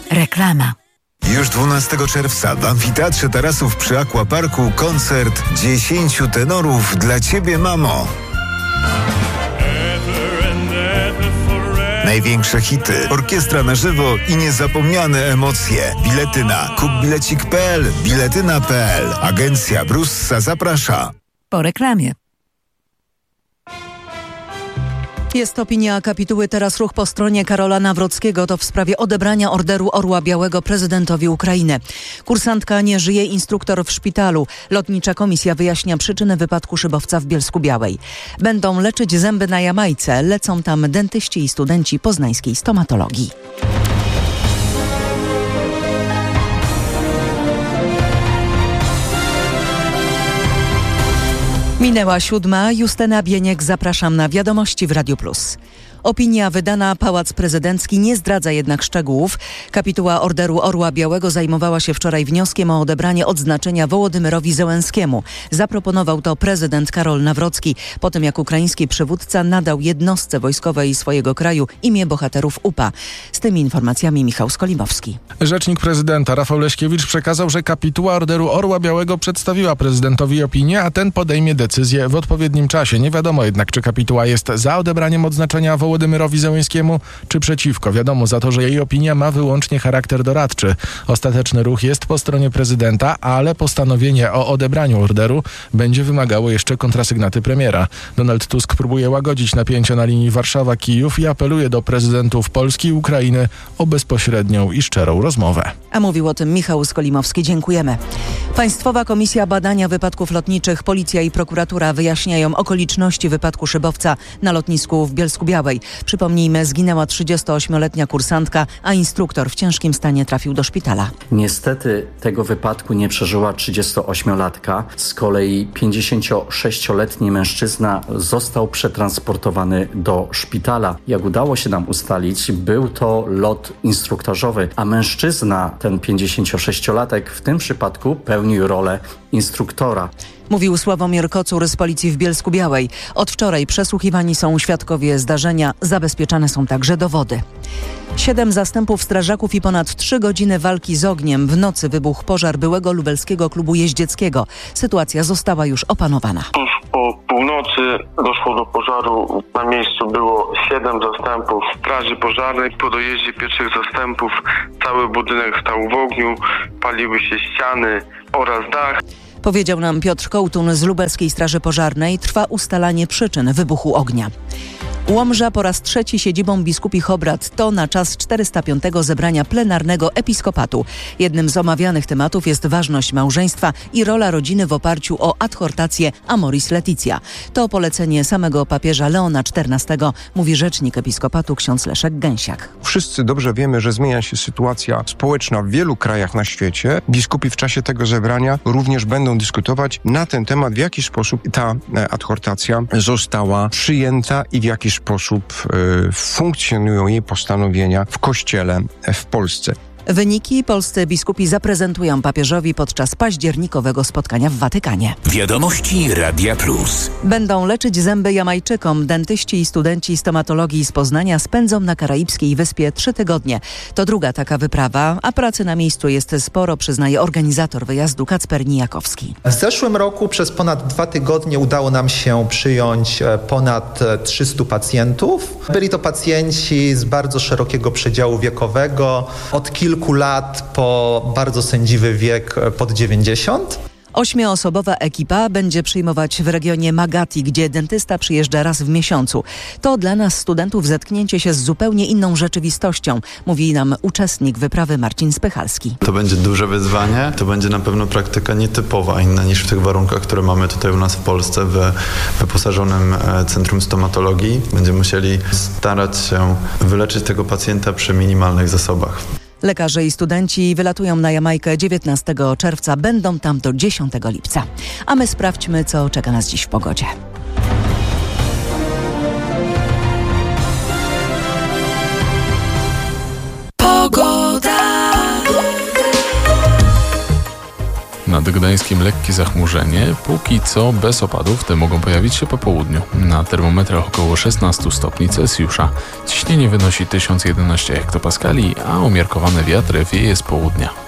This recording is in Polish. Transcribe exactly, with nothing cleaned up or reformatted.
Reklama. Już dwunastego czerwca w Amfiteatrze Tarasów przy Aquaparku koncert dziesięciu tenorów dla Ciebie, mamo. Największe hity, orkiestra na żywo i niezapomniane emocje. Bilety na kupbilecik kropka p l, biletyna kropka p l. Agencja Brussa zaprasza. Po reklamie. Jest opinia kapituły Teraz Ruch po stronie Karola Nawrockiego. To w sprawie odebrania Orderu Orła Białego prezydentowi Ukrainy. Kursantka nie żyje, instruktor w szpitalu. Lotnicza komisja wyjaśnia przyczyny wypadku szybowca w Bielsku-Białej. Będą leczyć zęby na Jamajce. Lecą tam dentyści i studenci poznańskiej stomatologii. Minęła siódma. Justyna Bieniek, zapraszam na Wiadomości w Radiu Plus. Opinia wydana Pałac Prezydencki nie zdradza jednak szczegółów. Kapituła Orderu Orła Białego zajmowała się wczoraj wnioskiem o odebranie odznaczenia Wołodymyrowi Zełenskiemu. Zaproponował to prezydent Karol Nawrocki, po tym jak ukraiński przywódca nadał jednostce wojskowej swojego kraju imię bohaterów U P A. Z tymi informacjami Michał Skolimowski. Rzecznik prezydenta Rafał Leśkiewicz przekazał, że kapituła Orderu Orła Białego przedstawiła prezydentowi opinię, a ten podejmie decyzję w odpowiednim czasie. Nie wiadomo jednak, czy kapituła jest za odebraniem odznaczenia Wołodymyrowi Zełenskiemu, czy przeciwko. Wiadomo za to, że jej opinia ma wyłącznie charakter doradczy. Ostateczny ruch jest po stronie prezydenta, ale postanowienie o odebraniu orderu będzie wymagało jeszcze kontrasygnaty premiera. Donald Tusk próbuje łagodzić napięcia na linii Warszawa-Kijów i apeluje do prezydentów Polski i Ukrainy o bezpośrednią i szczerą rozmowę. A mówił o tym Michał Skolimowski. Dziękujemy. Państwowa Komisja Badania Wypadków Lotniczych, Policja i Prokuratura wyjaśniają okoliczności wypadku szybowca na lotnisku w Bielsku-Białej. Przypomnijmy, zginęła trzydziestoośmioletnia kursantka, a instruktor w ciężkim stanie trafił do szpitala. Niestety tego wypadku nie przeżyła trzydziestoośmiolatka. Z kolei pięćdziesięciosześcioletni mężczyzna został przetransportowany do szpitala. Jak udało się nam ustalić, był to lot instruktażowy, a mężczyzna, ten pięćdziesięciosześciolatek, w tym przypadku pełnił rolę instruktora. Mówił Sławomir Kocur z Policji w Bielsku-Białej. Od wczoraj przesłuchiwani są świadkowie zdarzenia, zabezpieczane są także dowody. Siedem zastępów strażaków i ponad trzy godziny walki z ogniem. W nocy wybuchł pożar byłego lubelskiego klubu jeździeckiego. Sytuacja została już opanowana. Tuż po północy doszło do pożaru. Na miejscu było siedem zastępów straży pożarnej. Po dojeździe pierwszych zastępów cały budynek stał w ogniu. Paliły się ściany oraz dach. Powiedział nam Piotr Kołtun z Lubelskiej Straży Pożarnej. Trwa ustalanie przyczyn wybuchu ognia. Łomża po raz trzeci siedzibą biskupich obrad. To na czas czterysta piątego zebrania plenarnego episkopatu. Jednym z omawianych tematów jest ważność małżeństwa i rola rodziny w oparciu o adhortację Amoris Laetitia. To polecenie samego papieża Leona czternastego, mówi rzecznik episkopatu ksiądz Leszek Gęsiak. Wszyscy dobrze wiemy, że zmienia się sytuacja społeczna w wielu krajach na świecie. Biskupi w czasie tego zebrania również będą dyskutować na ten temat, w jaki sposób ta adhortacja została przyjęta i w jaki sposób y, funkcjonują jej postanowienia w Kościele w Polsce. Wyniki polscy biskupi zaprezentują papieżowi podczas październikowego spotkania w Watykanie. Wiadomości Radia Plus. Będą leczyć zęby Jamajczykom. Dentyści i studenci stomatologii z Poznania spędzą na karaibskiej wyspie trzy tygodnie. To druga taka wyprawa, a pracy na miejscu jest sporo, przyznaje organizator wyjazdu Kacper Nijakowski. W zeszłym roku przez ponad dwa tygodnie udało nam się przyjąć ponad trzystu pacjentów. Byli to pacjenci z bardzo szerokiego przedziału wiekowego, od kilku kilku lat po bardzo sędziwy wiek pod dziewięćdziesiąt. Ośmioosobowa ekipa będzie przyjmować w regionie Magati, gdzie dentysta przyjeżdża raz w miesiącu. To dla nas, studentów, zetknięcie się z zupełnie inną rzeczywistością, mówi nam uczestnik wyprawy Marcin Spychalski. To będzie duże wyzwanie, to będzie na pewno praktyka nietypowa, inna niż w tych warunkach, które mamy tutaj u nas w Polsce w wyposażonym Centrum Stomatologii. Będziemy musieli starać się wyleczyć tego pacjenta przy minimalnych zasobach. Lekarze i studenci wylatują na Jamajkę dziewiętnastego czerwca, będą tam do dziesiątego lipca. A my sprawdźmy, co czeka nas dziś w pogodzie. Pogoda. Nad nad Gdańskiem lekkie zachmurzenie, póki co bez opadów, te mogą pojawić się po południu. Na termometrach około szesnaście stopni Celsjusza. Ciśnienie wynosi tysiąc jedenaście hektopaskali, a umiarkowane wiatry wieje z południa.